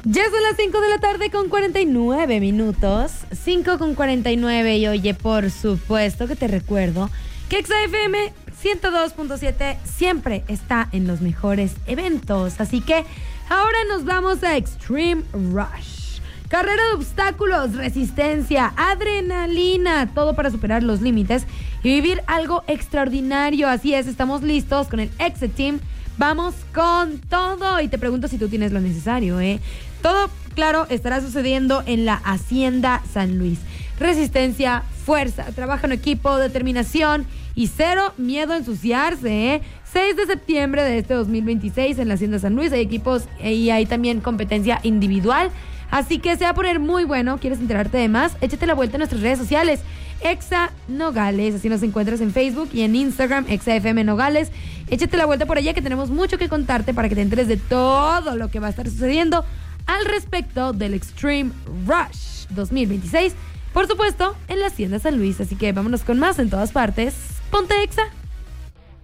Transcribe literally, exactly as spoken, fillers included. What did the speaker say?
Ya son las cinco de la tarde con cuarenta y nueve minutos. cinco con cuarenta y nueve. Y oye, por supuesto que te recuerdo que Exa F M ciento dos punto siete siempre está en los mejores eventos. Así que ahora nos vamos a Extreme Rush. Carrera de obstáculos, resistencia, adrenalina, todo para superar los límites y vivir algo extraordinario. Así es, estamos listos con el Exa Team. Vamos con todo. Y te pregunto si tú tienes lo necesario, ¿eh? Todo, claro, estará sucediendo en la Hacienda San Luis. Resistencia, fuerza, trabajo en equipo, determinación y cero miedo a ensuciarse, ¿eh? seis de septiembre de este dos mil veintiséis en la Hacienda San Luis. Hay equipos y hay también competencia individual. Así que se va a poner muy bueno. ¿Quieres enterarte de más? Échate la vuelta en nuestras redes sociales. Exa Nogales, así nos encuentras en Facebook y en Instagram, Exa F M Nogales. Échate la vuelta por allá que tenemos mucho que contarte para que te enteres de todo lo que va a estar sucediendo al respecto del Extreme Rush dos mil veintiséis, por supuesto, en la Hacienda San Luis. Así que vámonos con más en todas partes. Ponte Exa.